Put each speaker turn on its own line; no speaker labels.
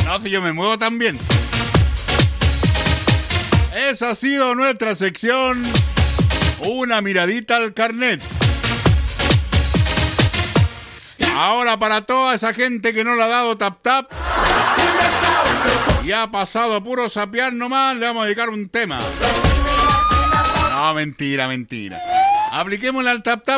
No, si yo me muevo también. Esa ha sido nuestra sección. Una miradita al carnet. Ahora para toda esa gente que no le ha dado tap y ha pasado a puro sapear nomás, le vamos a dedicar un tema. No, mentira. Apliquémosle al tap